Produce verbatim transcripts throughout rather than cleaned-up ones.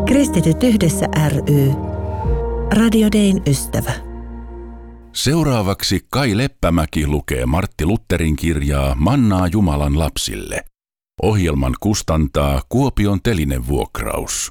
Kristityt yhdessä ry. Radio Dayn ystävä. Seuraavaksi Kai Leppämäki lukee Martti Lutherin kirjaa Mannaa Jumalan lapsille. Ohjelman kustantaa Kuopion Telinevuokraus.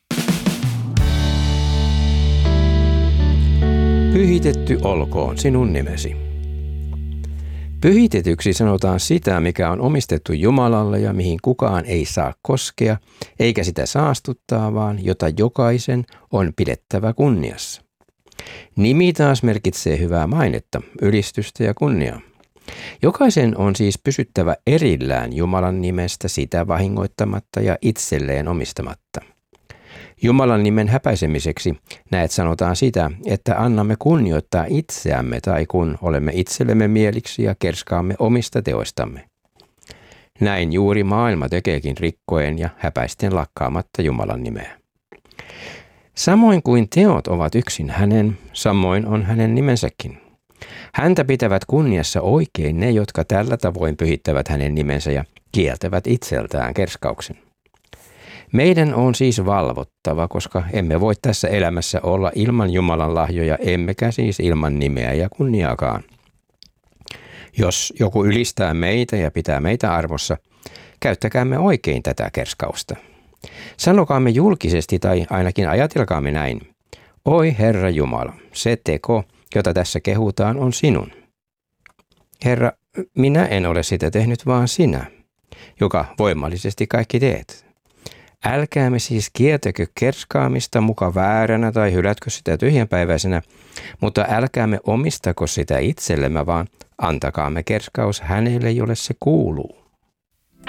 Pyhitetty olkoon sinun nimesi. Pyhitetyksi sanotaan sitä, mikä on omistettu Jumalalle ja mihin kukaan ei saa koskea, eikä sitä saastuttaa, vaan jota jokaisen on pidettävä kunniassa. Nimi taas merkitsee hyvää mainetta, ylistystä ja kunniaa. Jokaisen on siis pysyttävä erillään Jumalan nimestä sitä vahingoittamatta ja itselleen omistamatta. Jumalan nimen häpäisemiseksi näet sanotaan sitä, että annamme kunnioittaa itseämme tai kun olemme itsellemme mieliksi ja kerskaamme omista teoistamme. Näin juuri maailma tekeekin rikkoen ja häpäisten lakkaamatta Jumalan nimeä. Samoin kuin teot ovat yksin hänen, samoin on hänen nimensäkin. Häntä pitävät kunniassa oikein ne, jotka tällä tavoin pyhittävät hänen nimensä ja kieltävät itseltään kerskauksen. Meidän on siis valvottava, koska emme voi tässä elämässä olla ilman Jumalan lahjoja, emmekä siis ilman nimeä ja kunniaakaan. Jos joku ylistää meitä ja pitää meitä arvossa, käyttäkäämme oikein tätä kerskausta. Sanokaamme julkisesti tai ainakin ajatelkaamme näin. Oi Herra Jumala, se teko, jota tässä kehutaan, on sinun. Herra, minä en ole sitä tehnyt, vaan sinä, joka voimallisesti kaikki teet. Älkäämme siis kieltäkö kerskaamista muka vääränä tai hylätkö sitä tyhjänpäiväisenä, mutta älkäämme omistako sitä itsellemme, vaan antakaamme kerskaus hänelle, jolle se kuuluu.